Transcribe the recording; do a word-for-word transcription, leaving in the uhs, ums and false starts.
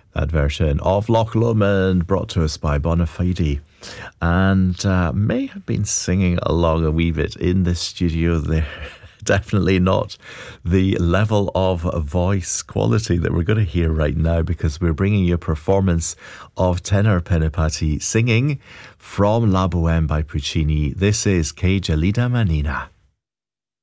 That version of Loch Lomond brought to us by Bonafide, and uh, may have been singing along a wee bit in the studio there. Definitely not the level of voice quality that we're going to hear right now, because we're bringing you a performance of Tenor Penapati singing from La Boheme by Puccini. This is Che Gelida Manina.